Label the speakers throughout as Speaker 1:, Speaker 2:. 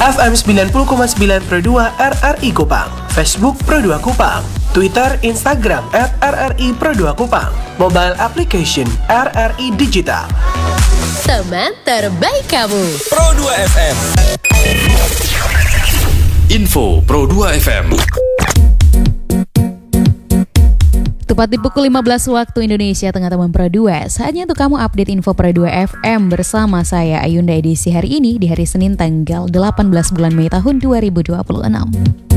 Speaker 1: FM 90,9 Pro 2 RRI Kupang, Facebook Pro 2 Kupang, Twitter, Instagram @RRI Pro 2 Kupang, mobile application RRI Digital.
Speaker 2: Teman terbaik kamu,
Speaker 3: Pro 2 FM. Info Pro 2 FM.
Speaker 4: Tepat di pukul 15 waktu Indonesia Tengah, teman Pro 2. Saatnya untuk kamu update info Pro 2 FM bersama saya Ayunda edisi hari ini di hari Senin tanggal 18 bulan Mei tahun 2026.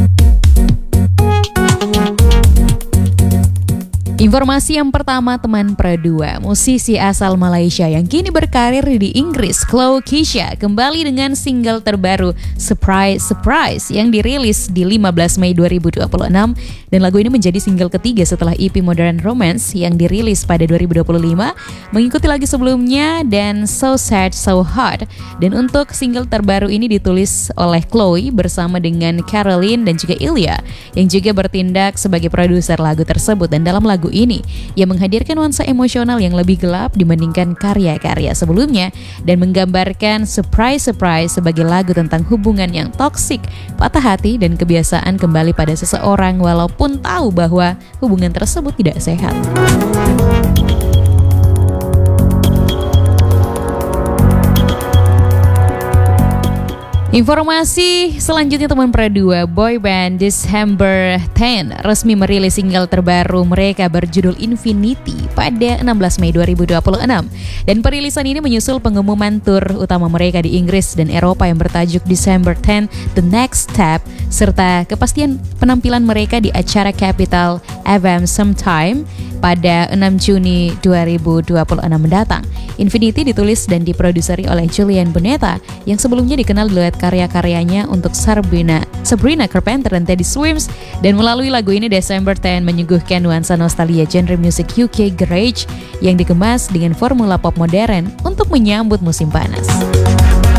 Speaker 4: Informasi yang pertama, teman Pro 2, musisi asal Malaysia yang kini berkarir di Inggris, Chloe Keisha, kembali dengan single terbaru Surprise Surprise yang dirilis di 15 Mei 2026, dan lagu ini menjadi single ketiga setelah EP Modern Romance yang dirilis pada 2025, mengikuti lagu sebelumnya dan So Sad So Hot. Dan untuk single terbaru ini ditulis oleh Chloe bersama dengan Caroline dan juga Ilya yang juga bertindak sebagai produser lagu tersebut. Dan dalam lagu ini ia menghadirkan nuansa emosional yang lebih gelap dibandingkan karya-karya sebelumnya dan menggambarkan Surprise Surprise sebagai lagu tentang hubungan yang toksik, patah hati dan kebiasaan kembali pada seseorang walaupun tahu bahwa hubungan tersebut tidak sehat. Informasi selanjutnya, teman Pro 2, boyband December 10 resmi merilis single terbaru mereka berjudul Infinity pada 16 Mei 2026. Dan perilisan ini menyusul pengumuman tur utama mereka di Inggris dan Eropa yang bertajuk December 10 The Next Step, serta kepastian penampilan mereka di acara Capital FM Sometime pada 6 Juni 2026 mendatang. Infinity ditulis dan diproduseri oleh Julian Bonetta yang sebelumnya dikenal duet karya-karyanya untuk Sabrina Carpenter dan Teddy Swims, dan melalui lagu ini December 10 menyuguhkan nuansa nostalgia genre musik UK garage yang dikemas dengan formula pop modern untuk menyambut musim panas.